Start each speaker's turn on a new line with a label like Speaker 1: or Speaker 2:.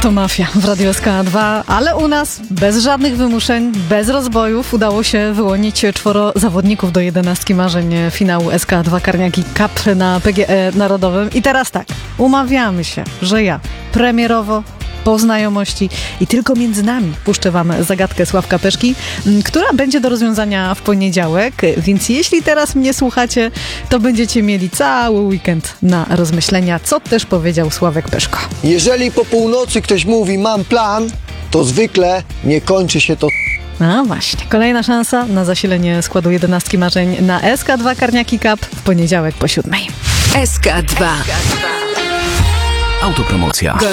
Speaker 1: To Mafia w Radiu SK2, ale u nas bez żadnych wymuszeń, bez rozbojów udało się wyłonić 4 zawodników do 11 marzeń finału SK2 Karniaki Cup na PGE Narodowym. I teraz tak, umawiamy się, że ja premierowo, po znajomości i tylko między nami puszczę wam zagadkę Sławka Peszki, która będzie do rozwiązania w poniedziałek, więc jeśli teraz mnie słuchacie, to będziecie mieli cały weekend na rozmyślenia, co też powiedział Sławek Peszko.
Speaker 2: Jeżeli po północy ktoś mówi mam plan, to zwykle nie kończy się to.
Speaker 1: A właśnie, kolejna szansa na zasilenie składu 11 marzeń na SK2 Karniaki Cup w poniedziałek po 7:00.
Speaker 3: SK2.
Speaker 4: Autopromocja.